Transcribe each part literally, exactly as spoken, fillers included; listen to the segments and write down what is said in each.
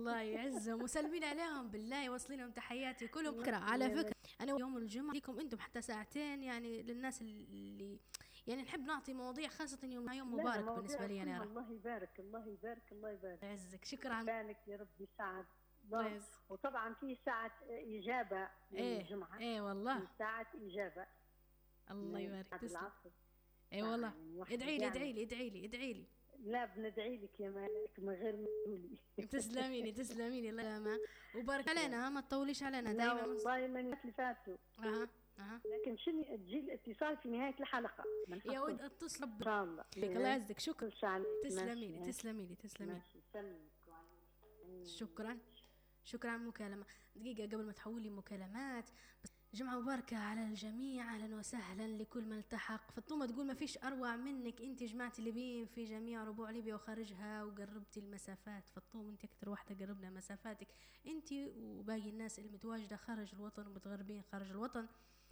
الله يعزهم وسلمين عليهم بالله، يوصلين لهم تحياتي كلهم. فكرة على فكرة أنا يوم الجمعة لكم أنتم حتى ساعتين يعني للناس اللي يعني نحب نعطي مواضيع خاصة يوم يوم مبارك بالنسبة لي أنا. الله يبارك الله يبارك الله يبارك يعزك. شكرا. بالك يا رب يسعد. وطبعا في ساعة إجابة للجمعة. إيه والله في ساعة إجابة. الله يبارك. تسلم. اي والله. ادعي لي ادعي لي ادعي لي ادعي لي. لا بندعي لك يا مالك من غير ما تقولي. تسلميني تسلميني الله يسلمك وبارك علينا. ما تطوليش علينا دائما. والله من اللي فاتوا. اها اها. لكن شنو تجي الاتصال في نهاية الحلقة. يا ود اتصل ان شاء الله. الله يعزك. شكرا. تسلميني تسلميني تسلميني. شكرا شكرا على المكالمة. دقيقة قبل ما تحولي مكالمات بس. جمعة مباركة على الجميع. أهلا وسهلا لكل من التحق. فطومة تقول ما فيش أروع منك أنت جمعتي ليبيين في جميع ربوع ليبيا وخارجها وقربتي المسافات. فطوم أنت أكثر واحدة قربنا مسافاتك أنت وباقي الناس اللي متواجدة خارج الوطن ومتغربين خارج الوطن.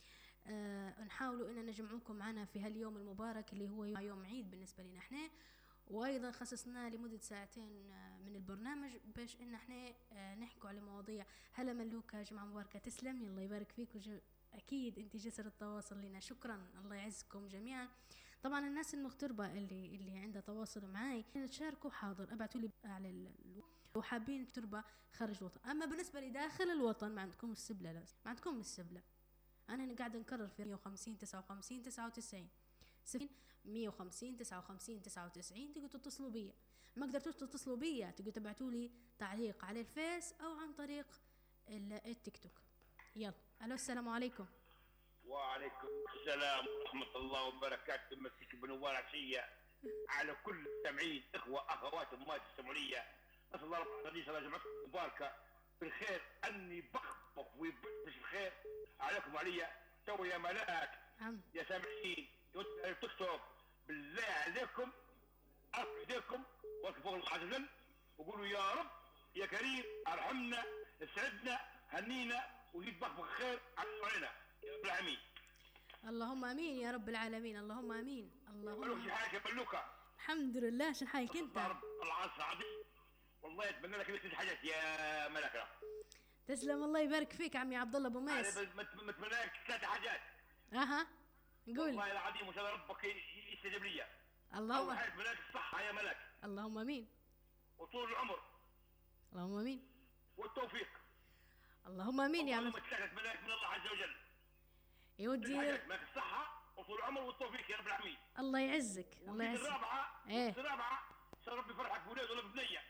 آه نحاولوا أن نجمعكم معنا في هاليوم المبارك اللي هو يوم عيد بالنسبة لنا احنا. وايضا خصصنا لمده ساعتين من البرنامج باش ان احنا نحكوا على مواضيع. هلا ملوكه جمعه مباركه. تسلمي الله يبارك فيك. اكيد انت جسر التواصل لنا. شكرا الله يعزكم جميعا. طبعا الناس المغتربه اللي اللي عندها تواصل معي تشاركوا حاضر ابعتوا لي على ال... وحابين تربى خارج الوطن. اما بالنسبه لداخل الوطن ما عندكم السبله. لا ما عندكم السبله. انا قاعده نكرر في مية وخمسين تسعة وخمسين تسعة وتسعين مية وخمسين تسعة وخمسين تسعة وتسعين. تقدروا تتصلوا بيا. ما قدرتوش تتصلوا بيا تقدروا تبعتوا لي تعليق على الفيس او عن طريق التيك توك. يلا الو السلام عليكم. وعليكم السلام ورحمه الله وبركاته. مسيك بنوار عشيه على كل المستمعين اخوه اخوات امهات السمعوديه. اسال الله رب العالمين ان جمعتكم مباركه بالخير. اني بخطف ويبث الخير عليكم وعليا. تو يا ملاك عم. يا سامعين التيك توك بالله عليكم ارفعوا ايديكم وقفوا العجل وقولوا يا رب يا كريم ارحمنا اسعدنا هنينا وجيب بخبخ خير علينا يا رب العالمين. اللهم امين يا رب العالمين. اللهم امين. اللهم امين. شو حالك يا ملوكه؟ الحمد لله. شو حالك انت؟ رب العصر العظيم. والله اتمنى لك ثلاث حاجات يا ملكه. تسلم الله يبارك فيك عمي عبد الله ابو ميس. انا متمنى لك ثلاث حاجات. اها قول. والله العظيم وان شاء الله ربك يستجيب لي. اللهم اول حاجه اتمنى لك الصحه يا ملك. اللهم امين. وطول العمر. اللهم امين. والتوفيق. اللهم امين يا عم. اللهم اتمنى لك من الله عز وجل. يا ودي اتمنى لك الصحه وطول العمر والتوفيق يا رب العالمين. الله يعزك الله يعزك. الرابعه ايه الرابعه ان ربي يفرحك بولاد ولا ببنيه.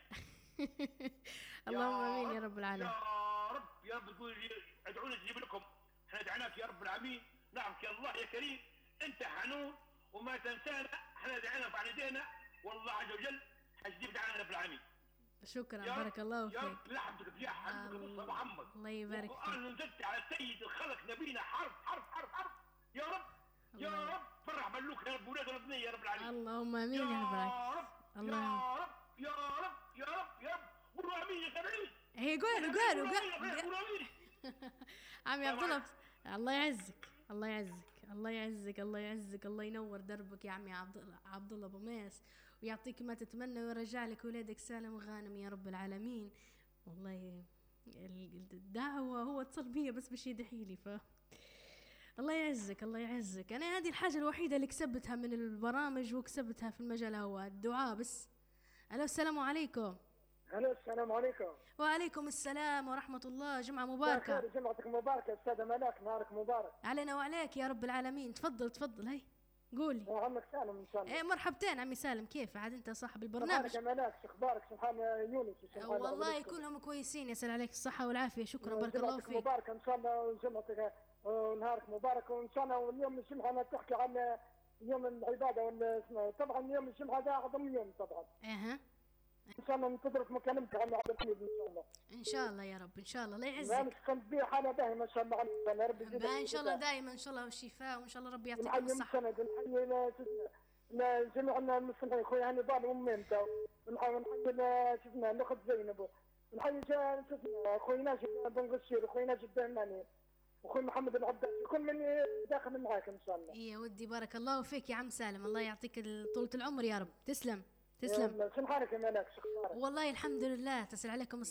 اللهم امين يا رب العالمين. يا رب يا رب تقول ادعونا نجيب لكم. احنا دعيناك يا رب العالمين. نعمك يا الله يا كريم. انت حنون وما تنسانا. احنا دعينا في يدينا والله عز وجل حيجيب دعانا رب العالمين. شكرا بارك الله فيك. يا رب لحمتك يا حبيبك مصطفى محمد. الله يبارك فيك. القرآن نزلت على سيد الخلق نبينا حرف حرف حرف حرف. يا رب يا رب فرح ملوك يا رب ولاد ولبنيه يا رب العالمين. اللهم امين يا رب العالمين. الله يا رب يا رب يا رب يا رب قولوا امين يا سامعين. هي قولوا قولوا قولوا عمي عبد الله. الله يعزك الله يعزك الله يعزك الله يعزك. الله ينور دربك يا عمي عبد عبد الله ابو ميس ويعطيك ما تتمنى ويرجع لك ولادك سالم وغانم يا رب العالمين. والله الدعوه هو اتصل بي بس باش يدعي لي. ف الله يعزك الله يعزك. انا هذه الحاجه الوحيده اللي كسبتها من البرامج وكسبتها في المجال هو الدعاء بس. الو السلام عليكم. الو السلام عليكم. وعليكم السلام ورحمة الله. جمعة مباركة. جمعتك مباركة أستاذة ملاك. نهارك مبارك علينا وعليك يا رب العالمين. تفضل تفضل. هاي قولي. عمك سالم إن شاء الله. ايه مرحبتين عمي سالم. كيف عاد انت صاحب البرنامج؟ نهارك يا ملاك. شو اخبارك؟ سبحان يونس. والله كلهم كويسين. يسأل عليك الصحة والعافية. شكرا بارك الله فيك. جمعتك مباركة إن شاء الله وجمعتك ونهارك مبارك وإن شاء الله. واليوم الجمعة أنا تحكي عن يوم العبادة ولا طبعا يوم الجمعة ده أعظم يوم طبعا. اها ان شاء الله ننتظرك مكالمتك عن عبد الحميد ان شاء الله. ان شاء الله يا رب ان شاء الله. لا يعزك. انا كنت بيه حاله باهيه ما شاء الله عليك. انا ربي يزيدك ان شاء الله دائما ان شاء الله والشفاء وان شاء الله ربي يعطيك الصحه. الصحه. نحيي لا جميع المسلمين خويا هاني بال وامي انت. ونحيي نحيي شفنا الاخت زينب. ونحيي شفنا خويا ناجي بن غشير وخويا ناجي بن ماني وخوي محمد العباس. كل من داخل معاك ان شاء الله. يا ودي بارك الله فيك يا عم سالم. الله يعطيك طولة العمر يا رب. تسلم تسلم. شنو حالك يا ملاك؟ شو اخبارك؟ والله الحمد لله. تسأل عليكم